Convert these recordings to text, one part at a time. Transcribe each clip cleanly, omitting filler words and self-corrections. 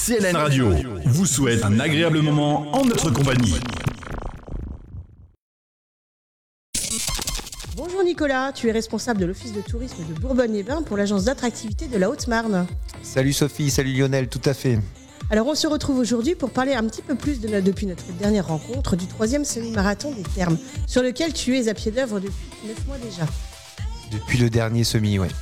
CLN Radio vous souhaite un agréable moment en notre compagnie. Bonjour Nicolas, tu es responsable de l'office de tourisme de Bourbonne-les-Bains pour l'agence d'attractivité de la Haute-Marne. Salut Sophie, salut Lionel, tout à fait. Alors on se retrouve aujourd'hui pour parler un petit peu plus depuis notre dernière rencontre du 3e semi-marathon des Thermes, sur lequel tu es à pied d'œuvre depuis 9 mois déjà. Depuis le dernier semi, ouais.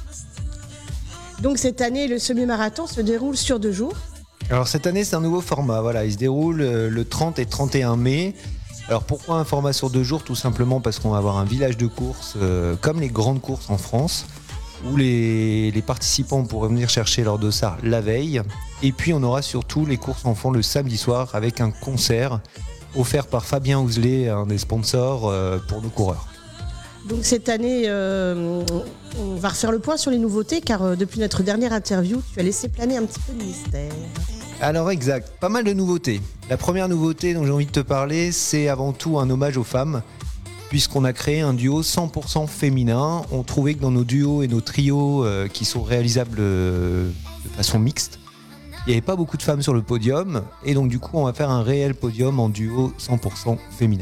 Donc cette année, le semi-marathon se déroule sur 2 jours. Alors cette année, c'est un nouveau format, voilà, il se déroule le 30 et 31 mai. Alors pourquoi un format sur 2 jours ? Tout simplement parce qu'on va avoir un village de course, comme les grandes courses en France, où les participants pourront venir chercher leur dossard la veille. Et puis on aura surtout les courses enfants le samedi soir avec un concert offert par Fabien Ouzelet, un des sponsors pour nos coureurs. Donc cette année, on va refaire le point sur les nouveautés, car depuis notre dernière interview, tu as laissé planer un petit peu de mystère. Alors exact, pas mal de nouveautés. La première nouveauté dont j'ai envie de te parler, c'est avant tout un hommage aux femmes, puisqu'on a créé un duo 100% féminin. On trouvait que dans nos duos et nos trios qui sont réalisables de façon mixte, il n'y avait pas beaucoup de femmes sur le podium, et donc du coup on va faire un réel podium en duo 100% féminin.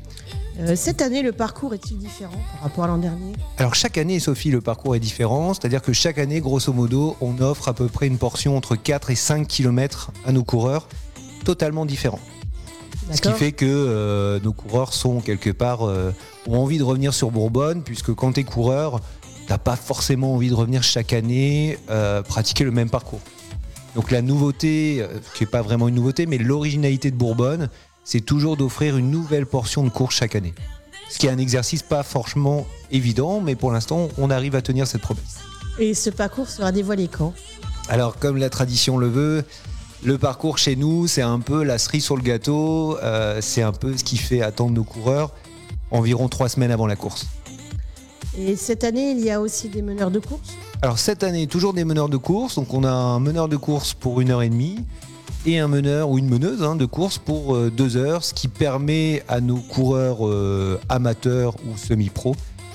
Cette année, le parcours est-il différent par rapport à l'an dernier ? Alors chaque année, Sophie, le parcours est différent, c'est-à-dire que chaque année, grosso modo, on offre à peu près une portion entre 4 et 5 km à nos coureurs, totalement différents. D'accord. Ce qui fait que nos coureurs sont quelque part, ont envie de revenir sur Bourbonne, puisque quand tu es coureur, tu n'as pas forcément envie de revenir chaque année pratiquer le même parcours. Donc la nouveauté, qui n'est pas vraiment une nouveauté, mais l'originalité de Bourbonne, c'est toujours d'offrir une nouvelle portion de course chaque année. Ce qui est un exercice pas franchement évident, mais pour l'instant, on arrive à tenir cette promesse. Et ce parcours sera dévoilé quand ? Alors, comme la tradition le veut, le parcours chez nous, c'est un peu la cerise sur le gâteau, c'est un peu ce qui fait attendre nos coureurs environ 3 semaines avant la course. Et cette année, il y a aussi des meneurs de course ? Alors cette année, toujours des meneurs de course, donc on a un meneur de course pour 1h30, et un meneur ou une meneuse de course pour 2 heures, ce qui permet à nos coureurs amateurs ou semi-pro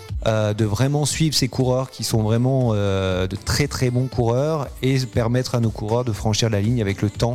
de vraiment suivre ces coureurs qui sont vraiment de très très bons coureurs et permettre à nos coureurs de franchir la ligne avec le temps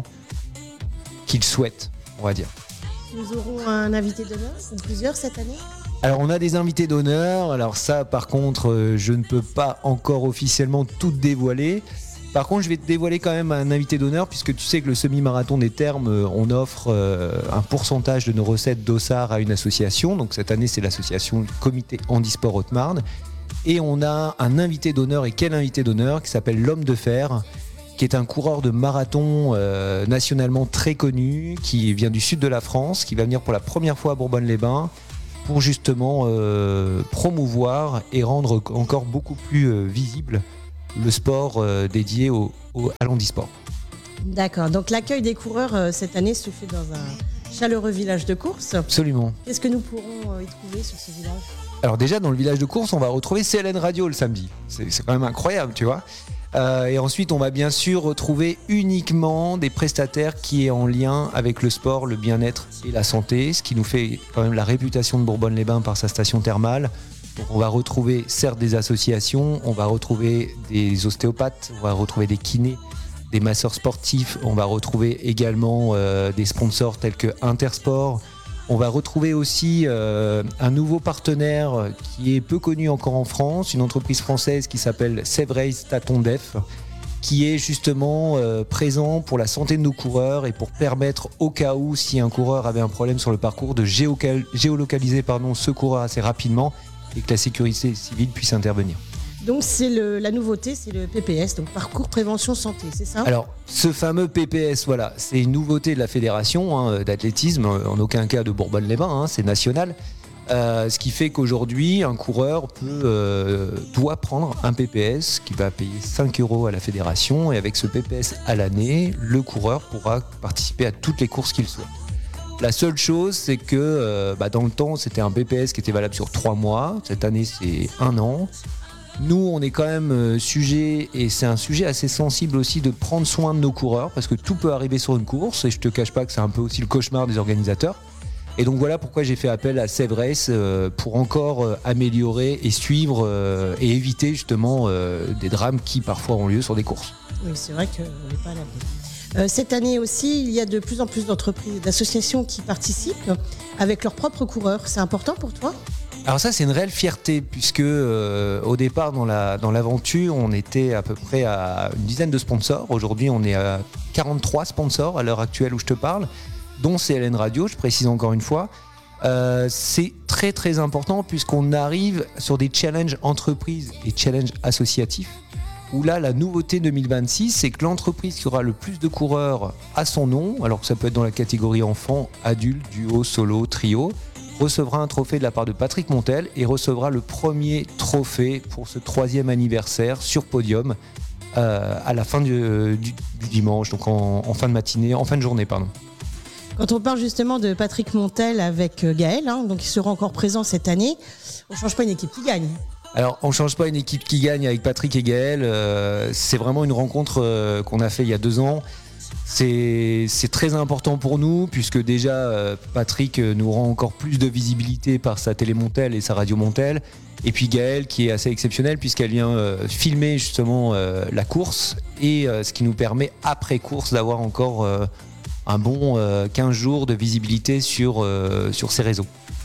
qu'ils souhaitent, on va dire. Nous aurons un invité d'honneur, ou plusieurs cette année ? Alors on a des invités d'honneur, alors ça par contre je ne peux pas encore officiellement tout dévoiler. Par contre, je vais te dévoiler quand même un invité d'honneur, puisque tu sais que le semi-marathon des Thermes, on offre un pourcentage de nos recettes dossard à une association. Donc cette année, c'est l'association Comité Handisport Haute-Marne. Et on a un invité d'honneur, et quel invité d'honneur, qui s'appelle l'Homme de Fer, qui est un coureur de marathon nationalement très connu, qui vient du sud de la France, qui va venir pour la première fois à Bourbonne-les-Bains, pour justement promouvoir et rendre encore beaucoup plus visible le sport dédié à l'handisport. D'accord, donc l'accueil des coureurs cette année se fait dans un chaleureux village de course. Absolument. Qu'est-ce que nous pourrons y trouver sur ce village ? Alors déjà, dans le village de course, on va retrouver CLN Radio le samedi. C'est quand même incroyable, tu vois. Et ensuite, on va bien sûr retrouver uniquement des prestataires qui est en lien avec le sport, le bien-être et la santé, ce qui nous fait quand même la réputation de Bourbonne-les-Bains par sa station thermale. Donc on va retrouver certes des associations, on va retrouver des ostéopathes, on va retrouver des kinés, des masseurs sportifs, on va retrouver également des sponsors tels que Intersport. On va retrouver aussi un nouveau partenaire qui est peu connu encore en France, une entreprise française qui s'appelle Sevrace Tatondef, qui est justement présent pour la santé de nos coureurs et pour permettre, au cas où si un coureur avait un problème sur le parcours, de géolocaliser ce coureur assez rapidement et que la sécurité civile puisse intervenir. Donc c'est la nouveauté, c'est le PPS, donc Parcours Prévention Santé, c'est ça ? Alors ce fameux PPS, voilà, c'est une nouveauté de la fédération d'athlétisme, en aucun cas de Bourbonne-les-Bains, c'est national. Ce qui fait qu'aujourd'hui, un coureur doit prendre un PPS qui va payer 5 € à la fédération, et avec ce PPS à l'année, le coureur pourra participer à toutes les courses qu'il souhaite. La seule chose, c'est que dans le temps, c'était un PPS qui était valable sur 3 mois. Cette année, c'est 1 an. Nous, on est quand même sujet, et c'est un sujet assez sensible aussi, de prendre soin de nos coureurs, parce que tout peut arriver sur une course, et je te cache pas que c'est un peu aussi le cauchemar des organisateurs. Et donc voilà pourquoi j'ai fait appel à Sevrace pour encore améliorer et suivre et éviter justement des drames qui parfois ont lieu sur des courses. Oui, c'est vrai qu'on n'est pas à l'abri. Cette année aussi, il y a de plus en plus d'entreprises, d'associations qui participent avec leurs propres coureurs. C'est important pour toi ? Alors ça, c'est une réelle fierté, puisque au départ, dans l'aventure, on était à peu près à une dizaine de sponsors. Aujourd'hui, on est à 43 sponsors à l'heure actuelle où je te parle, dont CLN Radio, je précise encore une fois. C'est très très important, puisqu'on arrive sur des challenges entreprises et challenges associatifs, où là, la nouveauté 2026, c'est que l'entreprise qui aura le plus de coureurs à son nom, alors que ça peut être dans la catégorie enfant, adulte, duo, solo, trio, recevra un trophée de la part de Patrick Montel et recevra le premier trophée pour ce 3e anniversaire sur podium à la fin du dimanche, donc en fin de matinée, en fin de journée, pardon. Quand on parle justement de Patrick Montel avec Gaël, donc il sera encore présent cette année, on ne change pas une équipe qui gagne. Alors, on ne change pas une équipe qui gagne avec Patrick et Gaël. C'est vraiment une rencontre qu'on a fait il y a 2 ans. C'est très important pour nous, puisque déjà Patrick nous rend encore plus de visibilité par sa télé Montel et sa radio Montel. Et puis Gaël qui est assez exceptionnelle, puisqu'elle vient filmer justement la course, et ce qui nous permet après course d'avoir encore un bon 15 jours de visibilité sur ses réseaux.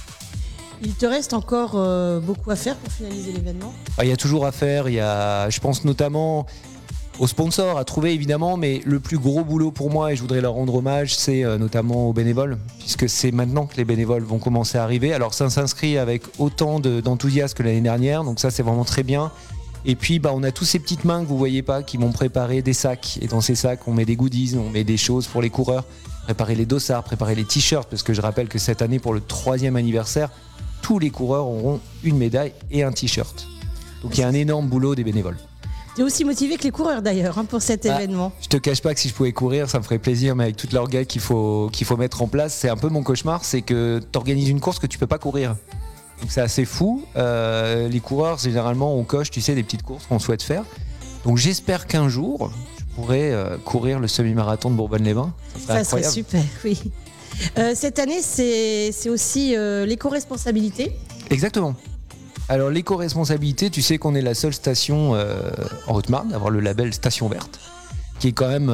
Il te reste encore beaucoup à faire pour finaliser l'événement ? Il y a toujours à faire, je pense notamment aux sponsors à trouver évidemment, mais le plus gros boulot pour moi, et je voudrais leur rendre hommage, c'est notamment aux bénévoles, puisque c'est maintenant que les bénévoles vont commencer à arriver. Alors ça s'inscrit avec autant d'enthousiasme que l'année dernière, donc ça c'est vraiment très bien. Et puis on a tous ces petites mains que vous voyez pas qui m'ont préparé des sacs, et dans ces sacs on met des goodies, on met des choses pour les coureurs, préparer les dossards, préparer les t-shirts, parce que je rappelle que cette année pour le 3e anniversaire, tous les coureurs auront une médaille et un t-shirt. Donc il y a un énorme boulot des bénévoles. Tu es aussi motivé que les coureurs d'ailleurs pour cet événement. Je te cache pas que si je pouvais courir, ça me ferait plaisir, mais avec toute l'orga qu'il faut mettre en place, c'est un peu mon cauchemar, c'est que tu organises une course que tu peux pas courir. Donc c'est assez fou. Les coureurs, généralement, on coche, tu sais, des petites courses qu'on souhaite faire. Donc j'espère qu'un jour, je pourrai courir le semi-marathon de Bourbonne-les-Bains. Ça serait super, oui. Cette année, c'est aussi l'éco-responsabilité. Exactement. Alors l'éco-responsabilité, tu sais qu'on est la seule station en Haute-Marne à avoir le label Station Verte, qui est quand même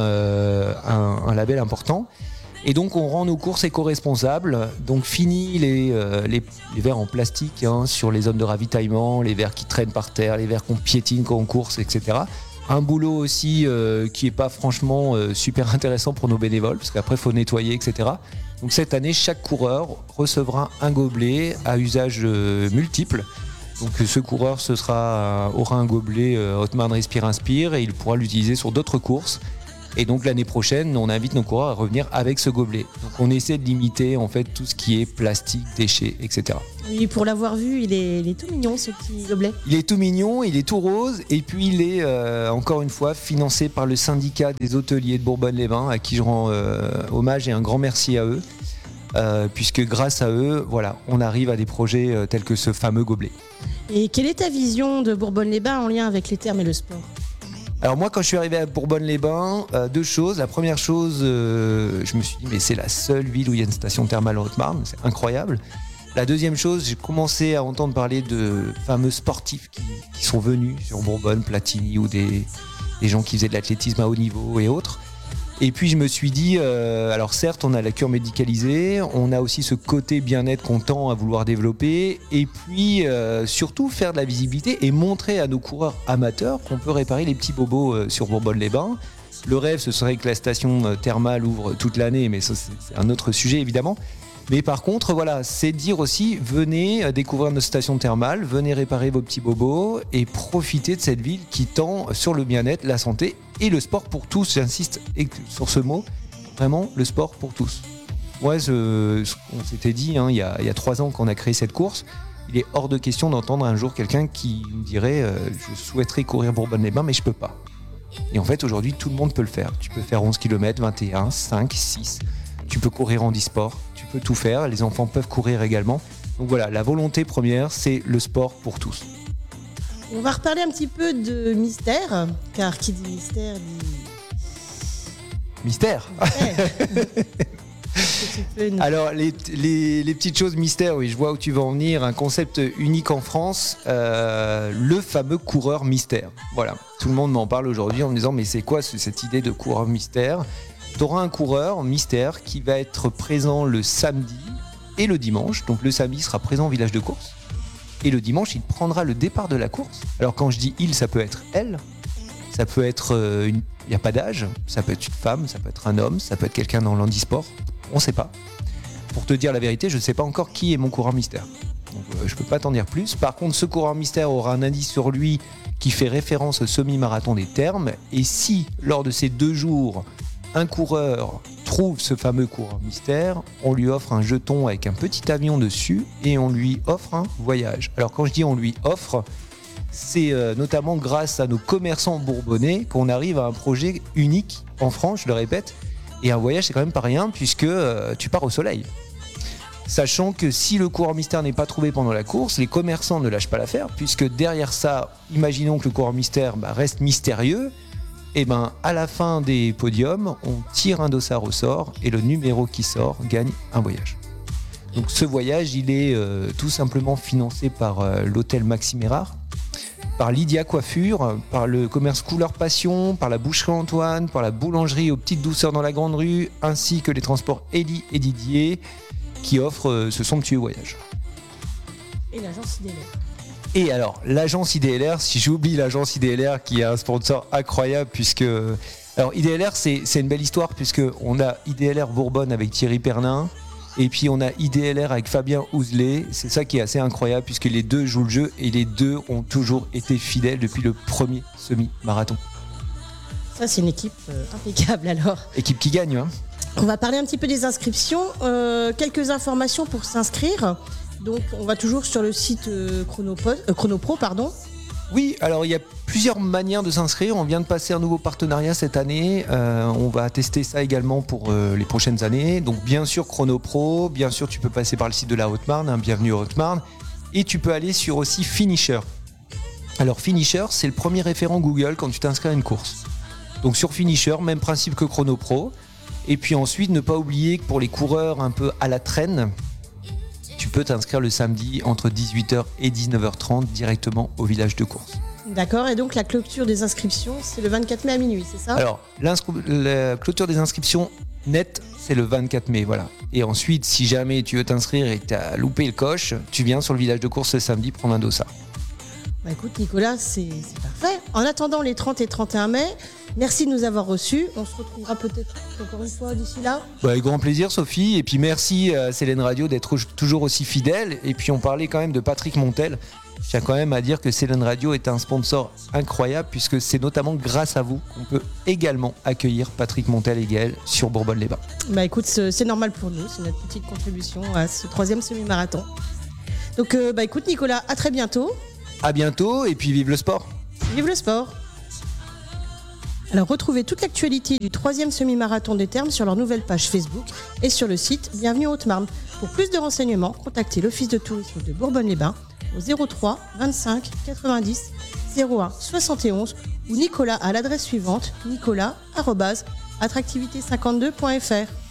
un label important. Et donc on rend nos courses éco-responsables. Donc fini les verres en plastique sur les zones de ravitaillement, les verres qui traînent par terre, les verres qu'on piétine quand on course, etc. Un boulot aussi qui n'est pas franchement super intéressant pour nos bénévoles, parce qu'après il faut nettoyer, etc. Donc cette année, chaque coureur recevra un gobelet à usage multiple. Donc ce coureur aura un gobelet Haute-Marne Respire Inspire, et il pourra l'utiliser sur d'autres courses. Et donc l'année prochaine, on invite nos coureurs à revenir avec ce gobelet. Donc on essaie de limiter en fait tout ce qui est plastique, déchets, etc. Oui, pour l'avoir vu, il est tout mignon ce petit gobelet. Il est tout mignon, il est tout rose, et puis il est encore une fois financé par le syndicat des hôteliers de Bourbonne-les-Bains, à qui je rends hommage et un grand merci à eux, puisque grâce à eux, voilà, on arrive à des projets tels que ce fameux gobelet. Et quelle est ta vision de Bourbonne-les-Bains en lien avec les thermes et le sport ? Alors moi, quand je suis arrivé à Bourbonne-les-Bains, 2 choses. La première chose, je me suis dit mais c'est la seule ville où il y a une station thermale en Haute-Marne, c'est incroyable. La deuxième chose, j'ai commencé à entendre parler de fameux sportifs qui sont venus sur Bourbonne, Platini, ou des gens qui faisaient de l'athlétisme à haut niveau et autres. Et puis je me suis dit, alors certes on a la cure médicalisée, on a aussi ce côté bien-être qu'on tend à vouloir développer, et puis surtout faire de la visibilité et montrer à nos coureurs amateurs qu'on peut réparer les petits bobos sur Bourbonne-les-Bains. Le rêve, ce serait que la station thermale ouvre toute l'année, mais ça c'est un autre sujet évidemment. Mais par contre, voilà, c'est dire aussi, venez découvrir notre station thermale, venez réparer vos petits bobos et profiter de cette ville qui tend sur le bien-être, la santé et le sport pour tous. J'insiste sur ce mot, vraiment le sport pour tous. Moi, on s'était dit, il y a 3 ans qu'on a créé cette course, il est hors de question d'entendre un jour quelqu'un qui me dirait je souhaiterais courir Bourbonne-les-Bains, mais je peux pas. Et en fait, aujourd'hui, tout le monde peut le faire. Tu peux faire 11 km, 21, 5, 6. Tu peux courir en e-sport, tu peux tout faire, les enfants peuvent courir également. Donc voilà, la volonté première, c'est le sport pour tous. On va reparler un petit peu de mystère, car qui dit mystère dit... Mystère. Alors, les petites choses mystères, oui, je vois où tu vas en venir. Un concept unique en France, le fameux coureur mystère. Voilà, tout le monde m'en parle aujourd'hui en me disant, mais c'est quoi cette idée de coureur mystère ? Tu auras un coureur mystère qui va être présent le samedi et le dimanche. Donc le samedi, il sera présent au village de course. Et le dimanche, il prendra le départ de la course. Alors quand je dis il, ça peut être elle, ça peut être il n'y a pas d'âge, ça peut être une femme, ça peut être un homme, ça peut être quelqu'un dans l'handisport, on ne sait pas. Pour te dire la vérité, je ne sais pas encore qui est mon coureur mystère. Donc je ne peux pas t'en dire plus. Par contre, ce coureur mystère aura un indice sur lui qui fait référence au semi-marathon des Thermes. Et si, lors de ces 2 jours, un coureur trouve ce fameux coureur mystère, on lui offre un jeton avec un petit avion dessus et on lui offre un voyage. Alors quand je dis on lui offre, c'est notamment grâce à nos commerçants bourbonnais qu'on arrive à un projet unique en France, je le répète. Et un voyage, c'est quand même pas rien puisque tu pars au soleil. Sachant que si le coureur mystère n'est pas trouvé pendant la course, les commerçants ne lâchent pas l'affaire puisque derrière ça, imaginons que le coureur mystère reste mystérieux. Et à la fin des podiums, on tire un dossard au sort et le numéro qui sort gagne un voyage. Donc ce voyage, il est tout simplement financé par l'hôtel Maxime Érard, par Lydia Coiffure, par le commerce Couleur Passion, par la boucherie Antoine, par la boulangerie aux Petites Douceurs dans la Grande Rue, ainsi que les transports Elie et Didier qui offrent ce somptueux voyage. Et l'agence IDLR. Et alors, l'agence IDLR, si j'oublie l'agence IDLR qui est un sponsor incroyable puisque... Alors IDLR, c'est une belle histoire puisque on a IDLR Bourbonne avec Thierry Pernin et puis on a IDLR avec Fabien Ouzlé. C'est ça qui est assez incroyable puisque les deux jouent le jeu et les deux ont toujours été fidèles depuis le premier semi-marathon. Ça, c'est une équipe impeccable alors. Équipe qui gagne, hein. On va parler un petit peu des inscriptions. Quelques informations pour s'inscrire. Donc, on va toujours sur le site Chronopro, pardon. Oui, alors il y a plusieurs manières de s'inscrire. On vient de passer un nouveau partenariat cette année. On va tester ça également pour les prochaines années. Donc, bien sûr, Chronopro. Bien sûr, tu peux passer par le site de la Haute-Marne. Bienvenue en Haute-Marne. Et tu peux aller sur aussi Finisher. Alors, Finisher, c'est le premier référent Google quand tu t'inscris à une course. Donc, sur Finisher, même principe que Chronopro. Et puis ensuite, ne pas oublier que pour les coureurs un peu à la traîne, tu peux t'inscrire le samedi entre 18h et 19h30 directement au village de course. D'accord, et donc la clôture des inscriptions, c'est le 24 mai à minuit, c'est ça ? Alors, la clôture des inscriptions nette, c'est le 24 mai, voilà. Et ensuite, si jamais tu veux t'inscrire et que tu as loupé le coche, tu viens sur le village de course le samedi prendre un dossard. Bah écoute Nicolas, c'est parfait. En attendant les 30 et 31 mai, merci de nous avoir reçus. On se retrouvera peut-être encore une fois d'ici là. Avec grand plaisir Sophie, et puis merci à Célène Radio d'être toujours aussi fidèle. Et puis on parlait quand même de Patrick Montel. Je tiens quand même à dire que Célène Radio est un sponsor incroyable puisque c'est notamment grâce à vous qu'on peut également accueillir Patrick Montel et Gaël sur Bourbonne-les-Bains. Bah écoute, c'est normal pour nous, c'est notre petite contribution à ce 3e semi-marathon. Donc écoute Nicolas, à très bientôt. À bientôt et puis vive le sport. Vive le sport. Alors retrouvez toute l'actualité du 3e semi-marathon des Thermes sur leur nouvelle page Facebook et sur le site Bienvenue en Haute-Marne. Pour plus de renseignements, contactez l'Office de tourisme de Bourbonne-les-Bains au 03 25 90 01 71 ou Nicolas à l'adresse suivante nicolas@attractivité52.fr.